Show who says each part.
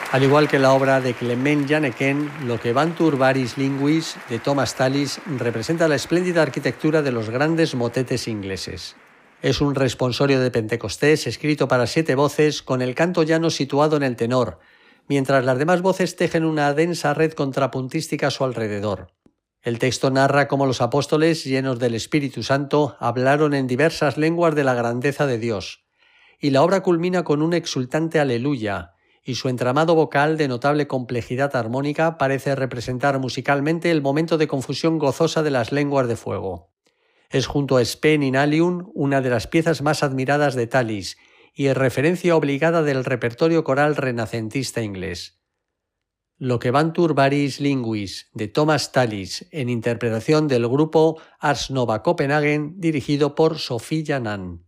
Speaker 1: Al igual que la obra de Clement Janeken, Lo que Vantur Varis Linguis de Thomas Tallis representa la espléndida arquitectura de los grandes motetes ingleses. Es un responsorio de Pentecostés escrito para 7 voces con el canto llano situado en el tenor, mientras las demás voces tejen una densa red contrapuntística a su alrededor. El texto narra cómo los apóstoles, llenos del Espíritu Santo, hablaron en diversas lenguas de la grandeza de Dios, y la obra culmina con un exultante aleluya, y su entramado vocal de notable complejidad armónica parece representar musicalmente el momento de confusión gozosa de las lenguas de fuego. Es junto a Spem in Alium una de las piezas más admiradas de Tallis y referencia obligada del repertorio coral renacentista inglés. Lo que Vantur Varis Linguis de Thomas Tallis en interpretación del grupo Ars Nova Copenhagen dirigido por Sophie Janan.